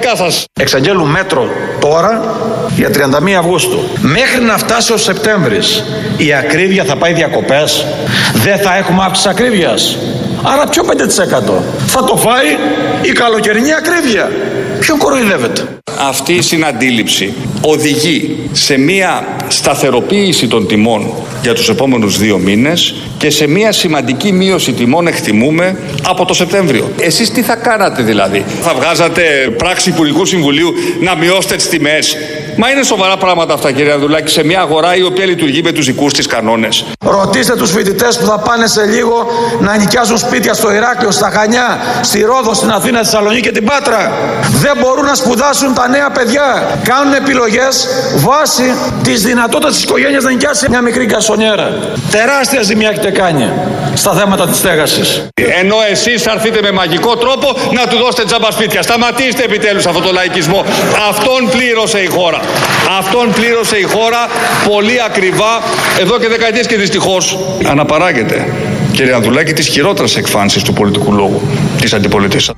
δικά σας. Εξαγγέλουν μέτρο τώρα για 31 Αυγούστου. Μέχρι να φτάσει ο Σεπτέμβρης η ακρίβεια θα πάει διακοπές. Δεν θα έχουμε αύξηση ακρίβειας. Άρα ποιο 5%? Θα το φάει η καλοκαιρινή ακρίβεια. Ποιον κοροϊδεύεται? Αυτή η συναντήληψη οδηγεί σε μια σταθεροποίηση των τιμών για τους επόμενους 2 μήνες και σε μια σημαντική μείωση τιμών, εκτιμούμε, από το Σεπτέμβριο. Εσείς τι θα κάνατε δηλαδή? Θα βγάζατε πράξη Υπουργικού Συμβουλίου να μειώσετε τις τιμές? Μα είναι σοβαρά πράγματα αυτά, κύριε Ανδρουλάκη, σε μια αγορά η οποία λειτουργεί με τους δικούς της κανόνες. Ρωτήστε τους φοιτητές που θα πάνε σε λίγο να νοικιάζουν σπίτια στο Ηράκλειο, στα Χανιά, στη Ρόδο, στην Αθήνα, στη Θεσσαλονίκη και την Πάτρα. Δεν μπορούν να σπουδάσουν τα νέα παιδιά. Κάνουν επιλογές βάσει της δυνατότητας της οικογένειας να νοικιάσει μια μικρή γκαρσονιέρα. Τεράστια ζημιά έχετε κάνει στα θέματα της στέγασης. Ενώ εσείς θα έρθετε με μαγικό τρόπο να του δώσετε τζάμπα σπίτια. Σταματήστε επιτέλους αυτό το λαϊκισμό. Αυτόν πλήρωσε η χώρα. Αυτόν πλήρωσε η χώρα πολύ ακριβά εδώ και δεκαετίες και δυστυχώς αναπαράγεται, κύριε Ανδρουλάκη, τις χειρότερες εκφάνσεις του πολιτικού λόγου της αντιπολίτευσης.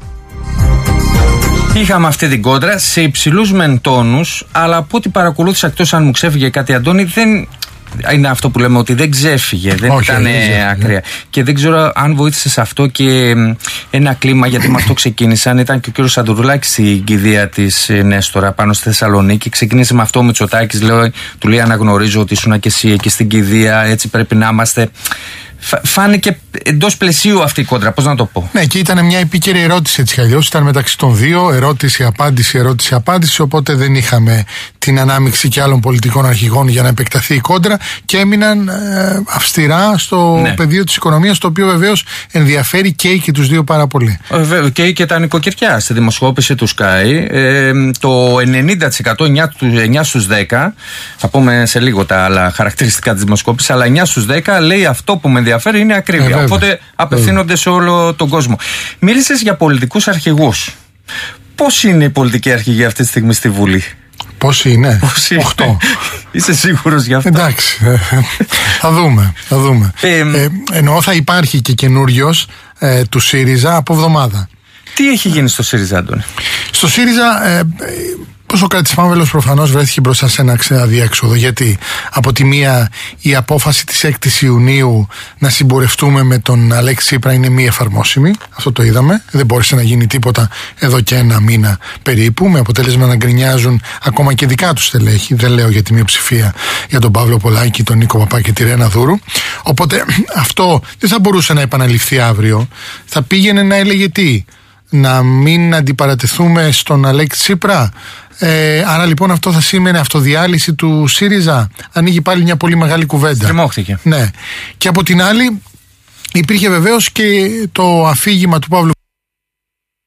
Είχαμε αυτή την κόντρα σε υψηλούς μεν τόνους, αλλά από ό,τι παρακολούθησα, εκτός αν μου ξέφυγε κάτι, Αντώνη, δεν είναι αυτό που λέμε, ότι δεν ξέφυγε, δεν ήταν ακραία. Και δεν ξέρω αν βοήθησε σε αυτό και ένα κλίμα, γιατί με αυτό ξεκίνησαν. Ήταν και ο κύριος Ανδρουλάκης στην κηδεία της Νέστορα πάνω στη Θεσσαλονίκη. Ξεκίνησε με αυτό ο Μητσοτάκης, του λέει: αναγνωρίζω ότι ήσουν και εσύ εκεί στην κηδεία, έτσι πρέπει να είμαστε. Φάνηκε εντός πλαισίου αυτή η κόντρα, πώς να το πω. Ναι, και ήταν μια επίκαιρη ερώτηση έτσι κι αλλιώς. Ήταν μεταξύ των δύο, ερώτηση-απάντηση. Οπότε δεν είχαμε την ανάμειξη και άλλων πολιτικών αρχηγών για να επεκταθεί η κόντρα και έμειναν αυστηρά στο πεδίο της οικονομίας, το οποίο βεβαίως ενδιαφέρει και τους δύο πάρα πολύ. Βέβαια, και τα νοικοκυριά. Στη δημοσκόπηση του Sky, το 90%, 9 στους 10, θα πούμε σε λίγο τα άλλα χαρακτηριστικά της δημοσκόπησης, αλλά 9 στους 10 λέει αυτό που με ενδιαφέρει είναι ακρίβεια. Οπότε απευθύνονται σε όλο τον κόσμο. Μίλησες για πολιτικούς αρχηγούς. Πώς είναι οι πολιτικοί αρχηγοί αυτή τη στιγμή στη Βουλή? Πώς είναι? 8. Είσαι σίγουρος γι' αυτό? Εντάξει, θα δούμε. Εννοώ θα υπάρχει και καινούριος του ΣΥΡΙΖΑ από εβδομάδα. Τι έχει γίνει στο ΣΥΡΙΖΑ, Αντώνη? Στο ΣΥΡΙΖΑ ο Κράτης Πάμβελος προφανώς βρέθηκε μπροστά σε ένα αδιέξοδο, γιατί από τη μία η απόφαση της 6ης Ιουνίου να συμπορευτούμε με τον Αλέξη Τσίπρα είναι μη εφαρμόσιμη, αυτό το είδαμε, δεν μπόρεσε να γίνει τίποτα εδώ και 1 μήνα περίπου, με αποτέλεσμα να γκρινιάζουν ακόμα και δικά τους στελέχη, δεν λέω για τη μειοψηφία, για τον Παύλο Πολάκη, τον Νίκο Παπά και τη Ρένα Δούρου, οπότε αυτό δεν θα μπορούσε να επαναληφθεί αύριο, θα πήγαινε να έλεγε τι? Να μην αντιπαρατεθούμε στον Αλέξη Τσίπρα. Άρα λοιπόν αυτό θα σήμαινε αυτοδιάλυση του ΣΥΡΙΖΑ. Ανοίγει πάλι μια πολύ μεγάλη κουβέντα. Στριμώχτηκε. Ναι. Και από την άλλη υπήρχε βεβαίως και το αφήγημα του Παύλου